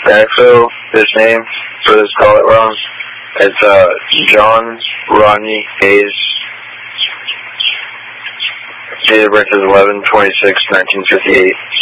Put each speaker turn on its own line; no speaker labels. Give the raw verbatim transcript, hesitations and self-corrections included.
backfill his name for this call it wrong. It's uh, John Rodney Hayes. Date of birth is eleven twenty-six nineteen fifty-eight.